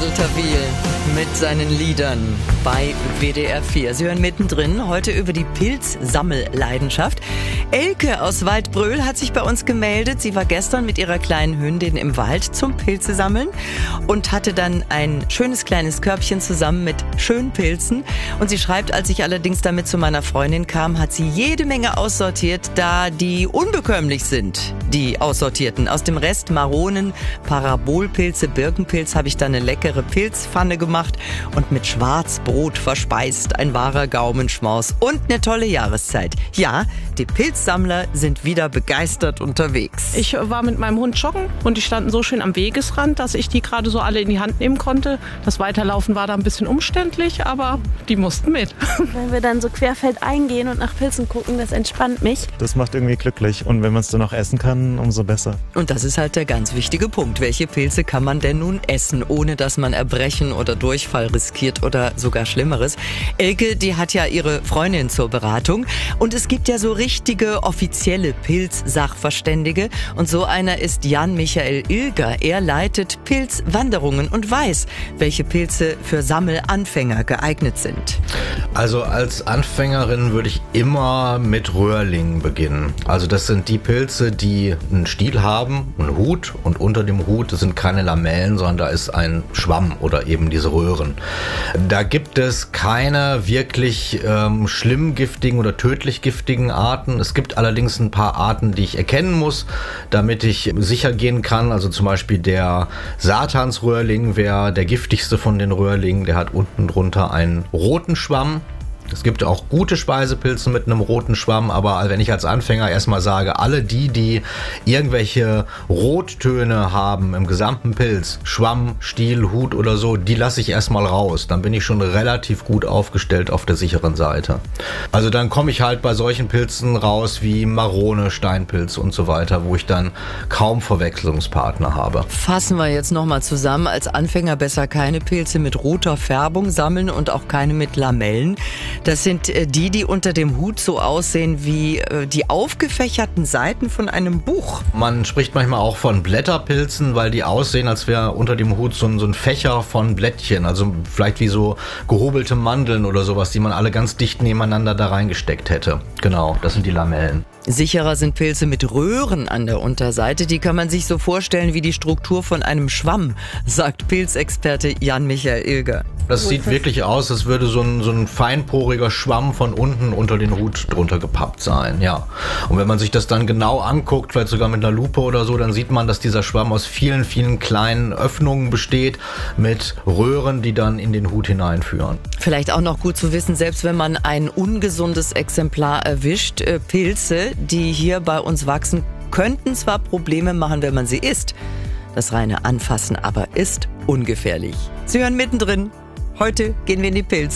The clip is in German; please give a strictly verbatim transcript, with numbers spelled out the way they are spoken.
Adel Tawil mit seinen Liedern bei W D R vier. Sie hören mittendrin heute über die Pilzsammelleidenschaft. Elke aus Waldbröl hat sich bei uns gemeldet. Sie war gestern mit ihrer kleinen Hündin im Wald zum Pilze sammeln und hatte dann ein schönes kleines Körbchen zusammen mit schönen Pilzen. Und sie schreibt, als ich allerdings damit zu meiner Freundin kam, hat sie jede Menge aussortiert, da die unbekömmlich sind, die aussortierten. Aus dem Rest Maronen, Parabolpilze, Birkenpilz habe ich dann eine leckere Pilzpfanne gemacht und mit Schwarzbrot verspeist. Ein wahrer Gaumenschmaus und eine tolle Jahreszeit. Ja, die Pilzsammler sind wieder begeistert unterwegs. Ich war mit meinem Hund joggen und die standen so schön am Wegesrand, dass ich die gerade so alle in die Hand nehmen konnte. Das Weiterlaufen war da ein bisschen umständlich, aber die mussten mit. Wenn wir dann so querfeldein gehen und nach Pilzen gucken, das entspannt mich. Das macht irgendwie glücklich und wenn man es dann noch essen kann, umso besser. Und das ist halt der ganz wichtige Punkt. Welche Pilze kann man denn nun essen, ohne dass man Erbrechen oder Durchfall riskiert oder sogar Schlimmeres? Elke, die hat ja ihre Freundin zur Beratung und es gibt ja so richtige offizielle Pilzsachverständige und so einer ist Jan-Michael Ilger. Er leitet Pilzwanderungen und weiß, welche Pilze für Sammelanfänger geeignet sind. Also als Anfängerin würde ich immer mit Röhrlingen beginnen. Also das sind die Pilze, die einen Stiel haben, einen Hut und unter dem Hut sind keine Lamellen, sondern da ist ein Schwamm oder eben diese Röhren. Da gibt es keine wirklich ähm, schlimm giftigen oder tödlich giftigen Arten. Es gibt allerdings ein paar Arten, die ich erkennen muss, damit ich sicher gehen kann. Also zum Beispiel der Satansröhrling wäre der giftigste von den Röhrlingen. Der hat unten drunter einen roten Schwamm. Es gibt auch gute Speisepilze mit einem roten Schwamm, aber wenn ich als Anfänger erstmal sage, alle die, die irgendwelche Rottöne haben im gesamten Pilz, Schwamm, Stiel, Hut oder so, die lasse ich erstmal raus. Dann bin ich schon relativ gut aufgestellt auf der sicheren Seite. Also dann komme ich halt bei solchen Pilzen raus wie Marone, Steinpilz und so weiter, wo ich dann kaum Verwechslungspartner habe. Fassen wir jetzt nochmal zusammen. Als Anfänger besser keine Pilze mit roter Färbung sammeln und auch keine mit Lamellen. Das sind die, die unter dem Hut so aussehen wie die aufgefächerten Seiten von einem Buch. Man spricht manchmal auch von Blätterpilzen, weil die aussehen, als wäre unter dem Hut so ein, so ein Fächer von Blättchen. Also vielleicht wie so gehobelte Mandeln oder sowas, die man alle ganz dicht nebeneinander da reingesteckt hätte. Genau, das sind die Lamellen. Sicherer sind Pilze mit Röhren an der Unterseite. Die kann man sich so vorstellen wie die Struktur von einem Schwamm, sagt Pilzexperte Jan-Michael Ilger. Das sieht wirklich aus, als würde so ein, so ein feinporiger Schwamm von unten unter den Hut drunter gepappt sein, ja. Und wenn man sich das dann genau anguckt, vielleicht sogar mit einer Lupe oder so, dann sieht man, dass dieser Schwamm aus vielen, vielen kleinen Öffnungen besteht mit Röhren, die dann in den Hut hineinführen. Vielleicht auch noch gut zu wissen, selbst wenn man ein ungesundes Exemplar erwischt, äh, Pilze, die hier bei uns wachsen, könnten zwar Probleme machen, wenn man sie isst. Das reine Anfassen aber ist ungefährlich. Sie hören mittendrin. Heute gehen wir in die Pilze.